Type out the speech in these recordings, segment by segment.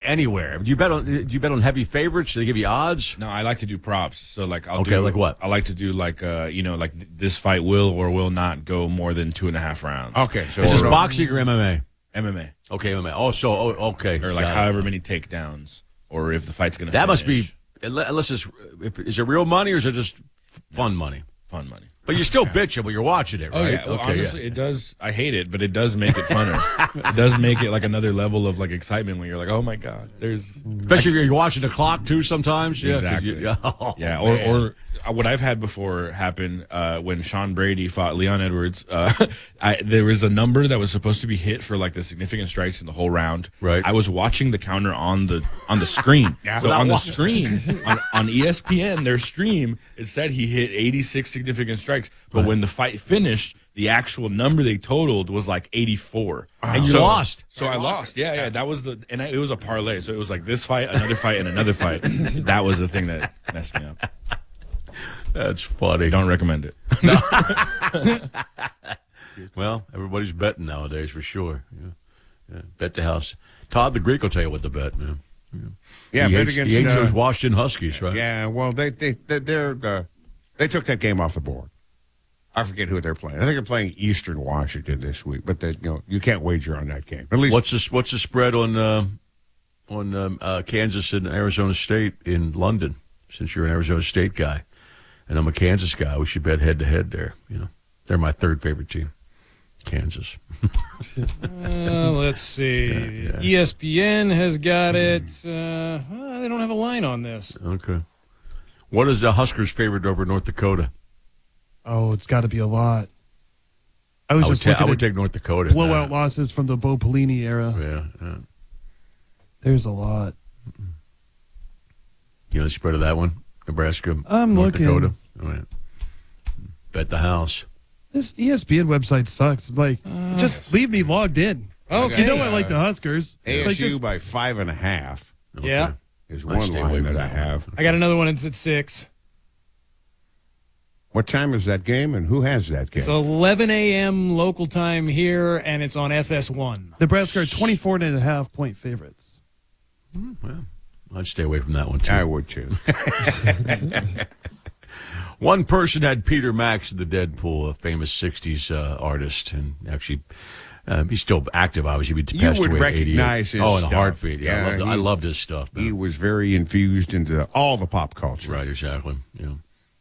anywhere. Do you bet on heavy favorites? Do they give you odds? No, I like to do props. So like like what? I like to do like this fight will or will not go more than 2.5 rounds. Okay, so Is this boxing or MMA? MMA. Okay, MMA. Okay. Or like Got it. however many takedowns, or if the fight's gonna. That must finish. be unless it's is it real money or is it just fun money? Fun money. But you're still bitching when you're watching it, right? Oh yeah. Well, okay, honestly, it does. I hate it, but it does make it funner. It does make it like another level of like excitement when you're like, oh my god, there's. Especially if you're watching the clock too. Sometimes, yeah, Exactly. Oh, Yeah, man. or what I've had before happen when Sean Brady fought Leon Edwards. There was a number that was supposed to be hit for like the significant strikes in the whole round. Right. I was watching the counter on the screen. So on the screen on ESPN, their stream, it said he hit 86 significant strikes, but when the fight finished, the actual number they totaled was like 84. And you lost. So I lost. Yeah. That was it was a parlay. So it was like this fight, another fight, and another fight. That was the thing that messed me up. That's funny. Don't recommend it. Well, everybody's betting nowadays for sure. Yeah. Bet the house. Todd the Greek will tell you what to bet, man. Yeah, he bet hates, against he hates those Washington Huskies, right? Yeah, well, they took that game off the board. I forget who they're playing. I think they're playing Eastern Washington this week, but you can't wager on that game. At least What's the spread on Kansas and Arizona State in London? Since you're an Arizona State guy, and I'm a Kansas guy, we should bet head to head there. They're my third favorite team, Kansas. Let's see. ESPN has got it. They don't have a line on this. Okay. What is the Huskers' favorite over North Dakota? Oh, it's got to be a lot. I I looking would at take North Dakota. blowout losses from the Bo Pelini era. Yeah. There's a lot. You know the spread of that one? Nebraska, I'm North looking. Dakota. All right. Bet the house. This ESPN website sucks. Like, just leave me logged in. Okay. You know I like the Huskers. ASU Like, just, by 5.5 Yeah. is I one stay away line from that I that one. have. I got another one. It's at 6. What time is that game, and who has that game? It's 11 a.m. local time here, and it's on FS1. Nebraska are 24.5-point favorites. Well, I'd stay away from that one, too. I would too. One person had Peter Max, the Deadpool, a famous 60s artist, and actually he's still active, obviously. He You passed would away at 88. recognize his in a stuff. heartbeat. Yeah, Yeah, I loved his stuff. Man. He was very infused into all the pop culture. Right, exactly. Yeah.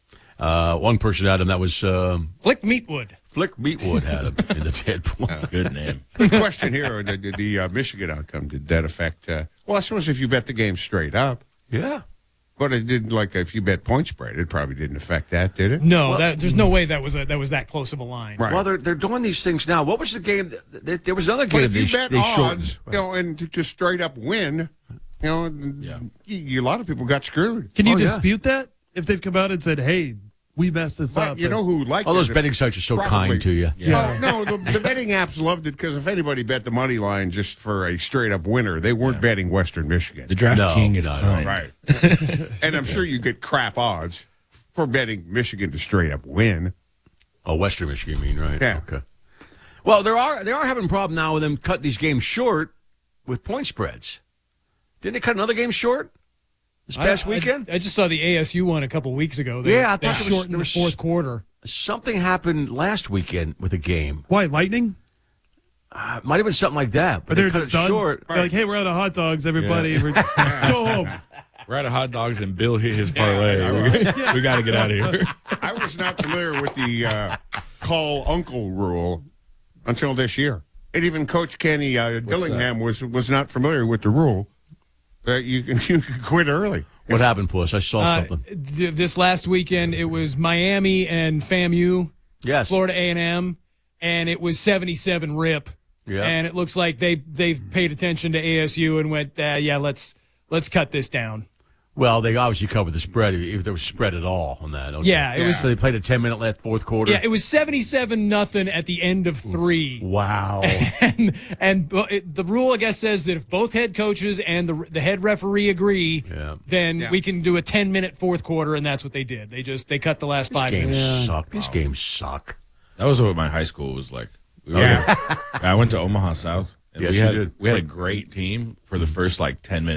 One person had him, that was Flick Meatwood. Flick Meatwood had him in the Deadpool. Good name. Good question here. The Michigan outcome, did that affect? Well, I suppose if you bet the game straight up, Yeah. but it didn't. Like if you bet point spread, it probably didn't affect that, did it? No, there's no way that was that close of a line. Right. Well, they're doing these things now. What was the game? There was another But game if you bet they shortened. odds, and to straight up win, a lot of people got screwed. Can you Oh, yeah. dispute that? If they've come out and said, hey, we messed this But up. you know who liked All those it? betting sites are so Probably. kind to you. Yeah. No, the betting apps loved it because if anybody bet the money line just for a straight up winner, they weren't betting Western Michigan. The Draft No, King is no, no. kind. Right. And I'm sure you get crap odds for betting Michigan to straight up win. Oh, Western Michigan, you mean, right? Yeah. Okay. Well, they are having a problem now with them cutting these games short with point spreads. Didn't they cut another game short this past weekend? I just saw the ASU one a couple weeks ago. Yeah, I they thought shortened the fourth quarter. Something happened last weekend with a game. Why, Lightning? It might have been something like that. But But they're they cut just it done? short. They're like, hey, we're out of hot dogs, everybody. Go home. We're out of hot dogs and Bill hit his parlay. We got to get out of here. I was not familiar with the call uncle rule until this year. And even Coach Kenny Dillingham was not familiar with the rule that you can quit early. What happened, Puss? I saw something. This last weekend, it was Miami and FAMU, Yes. Florida A&M, and it was 77 rip. Yeah. And it looks like they've paid attention to ASU and went, let's cut this down. Well, they obviously covered the spread, if there was spread at all on that. Okay. Yeah, it was. So they played a 10-minute left fourth quarter? Yeah, it was 77-0 at the end of 3. Wow. And the rule, I guess, says that if both head coaches and the head referee agree, then we can do a 10-minute fourth quarter, and that's what they did. They cut the last 5 These minutes. games suck. These games suck. That was what my high school was like. I went to Omaha South. And Yes, we you had, did. We had a great team for the first 10 minutes.